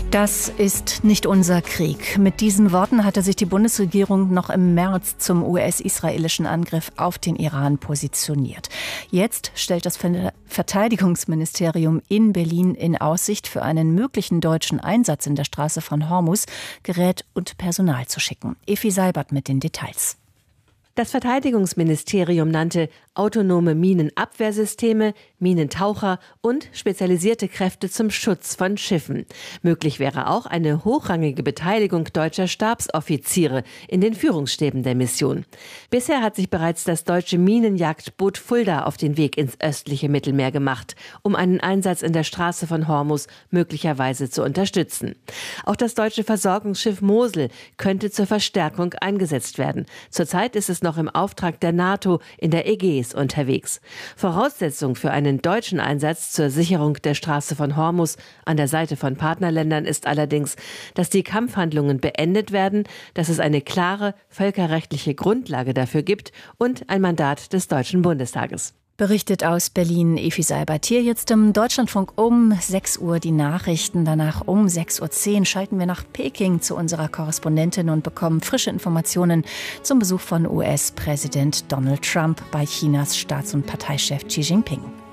Das ist nicht unser Krieg. Mit diesen Worten hatte sich die Bundesregierung noch im März zum US-israelischen Angriff auf den Iran positioniert. Jetzt stellt das Verteidigungsministerium in Berlin in Aussicht, für einen möglichen deutschen Einsatz in der Straße von Hormuz Gerät und Personal zu schicken. Efi Seibert mit den Details. Das Verteidigungsministerium nannte autonome Minenabwehrsysteme, Minentaucher und spezialisierte Kräfte zum Schutz von Schiffen. Möglich wäre auch eine hochrangige Beteiligung deutscher Stabsoffiziere in den Führungsstäben der Mission. Bisher hat sich bereits das deutsche Minenjagdboot Fulda auf den Weg ins östliche Mittelmeer gemacht, um einen Einsatz in der Straße von Hormuz möglicherweise zu unterstützen. Auch das deutsche Versorgungsschiff Mosel könnte zur Verstärkung eingesetzt werden. Zurzeit ist es noch im Auftrag der NATO in der Ägäis unterwegs. Voraussetzung für einen deutschen Einsatz zur Sicherung der Straße von Hormuz an der Seite von Partnerländern ist allerdings, dass die Kampfhandlungen beendet werden, dass es eine klare völkerrechtliche Grundlage dafür gibt und ein Mandat des Deutschen Bundestages. Berichtet aus Berlin Efi Seibert. Hier jetzt im Deutschlandfunk um 6 Uhr die Nachrichten. Danach um 6.10 Uhr schalten wir nach Peking zu unserer Korrespondentin und bekommen frische Informationen zum Besuch von US-Präsident Donald Trump bei Chinas Staats- und Parteichef Xi Jinping.